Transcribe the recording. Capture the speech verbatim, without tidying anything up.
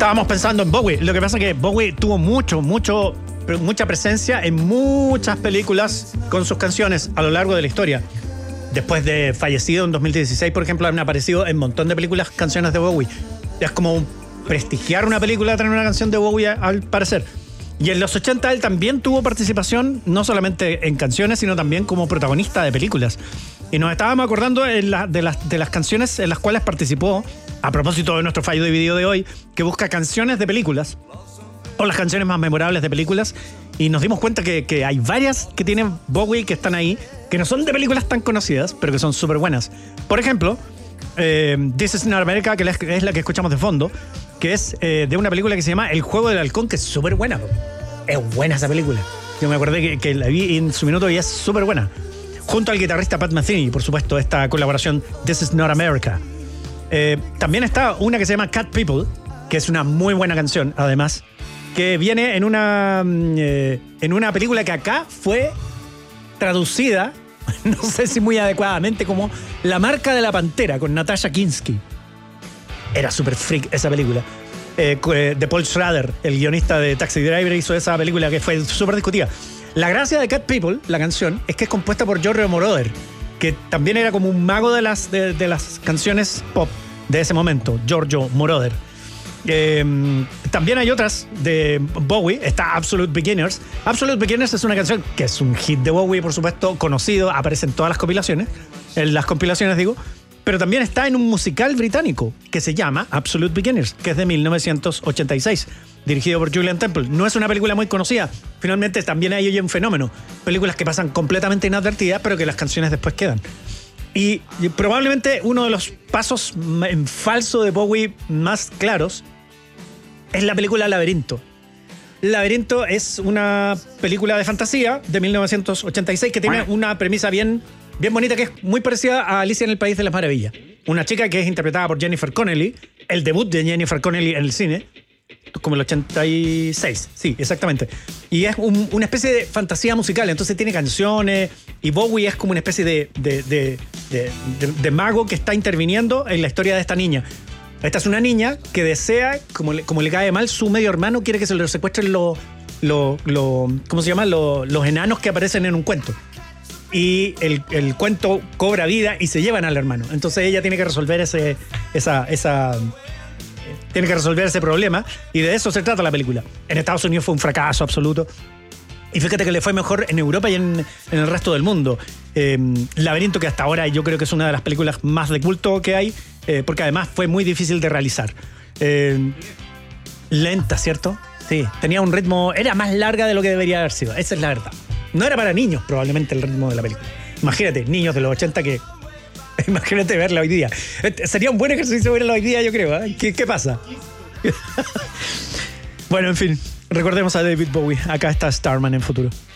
estábamos pensando en Bowie. Lo que pasa es que Bowie tuvo mucho, mucho, mucha presencia en muchas películas con sus canciones a lo largo de la historia. Después de fallecido en dos mil dieciséis, por ejemplo, han aparecido en un montón de películas canciones de Bowie. Es como un prestigiar una película tener una canción de Bowie, al parecer. Y en los ochenta él también tuvo participación, no solamente en canciones, sino también como protagonista de películas. Y nos estábamos acordando en la, de, las, de las canciones en las cuales participó, a propósito de nuestro fallo de video de hoy, que busca canciones de películas, o las canciones más memorables de películas, y nos dimos cuenta que, que hay varias que tienen Bowie que están ahí, que no son de películas tan conocidas, pero que son súper buenas. Por ejemplo, eh, This is Not America, que es la que escuchamos de fondo, que es eh, de una película que se llama El Juego del Halcón, que es súper buena. Es buena esa película. Yo me acordé que, que la vi en su minuto y es súper buena. Junto al guitarrista Pat Metheny, por supuesto, esta colaboración This is Not America. Eh, también está una que se llama Cat People, que es una muy buena canción, además, que viene en una, eh, en una película que acá fue traducida, no sé si muy adecuadamente, como La Marca de la Pantera, con Natasha Kinski. Era súper freak esa película. Eh, de Paul Schrader, el guionista de Taxi Driver, hizo esa película que fue súper discutida. La gracia de Cat People, la canción, es que es compuesta por Giorgio Moroder, que también era como un mago de las, de, de las canciones pop de ese momento, Giorgio Moroder. Eh, también hay otras de Bowie, está Absolute Beginners. Absolute Beginners es una canción que es un hit de Bowie, por supuesto, conocido, aparece en todas las compilaciones, en las compilaciones digo, pero también está en un musical británico que se llama Absolute Beginners, que es de mil novecientos ochenta y seis, dirigido por Julian Temple. No es una película muy conocida, finalmente también hay hoy un fenómeno, películas que pasan completamente inadvertidas, pero que las canciones después quedan. Y, y probablemente uno de los pasos en falso de Bowie más claros es la película Laberinto. Laberinto es una película de fantasía de mil novecientos ochenta y seis que tiene una premisa bien, bien bonita, que es muy parecida a Alicia en el País de las Maravillas. Una chica que es interpretada por Jennifer Connelly, el debut de Jennifer Connelly en el cine, como el ochenta y seis, sí, exactamente. Y es un, una especie de fantasía musical, entonces tiene canciones, y Bowie es como una especie de, de, de, de, de, de mago que está interviniendo en la historia de esta niña. Esta es una niña que desea, como le, como le cae mal, su medio hermano quiere que se le secuestren los, los, los ¿cómo se llama? Los, los enanos que aparecen en un cuento. Y el, el cuento cobra vida y se llevan al hermano. Entonces ella tiene que resolver ese, esa, esa, tiene que resolver ese problema, y de eso se trata la película. En Estados Unidos fue un fracaso absoluto. Y fíjate que le fue mejor en Europa y en, en el resto del mundo. Eh, Laberinto, que hasta ahora yo creo que es una de las películas más de culto que hay, eh, porque además fue muy difícil de realizar. Eh, lenta, ¿cierto? Sí, tenía un ritmo, era más larga de lo que debería haber sido, esa es la verdad. No era para niños probablemente el ritmo de la película. Imagínate, niños de los ochenta que... Imagínate verla hoy día. Sería un buen ejercicio verla hoy día, yo creo. ¿eh? ¿Qué, qué pasa? Bueno, en fin, recordemos a David Bowie. Acá está Starman en Futuro.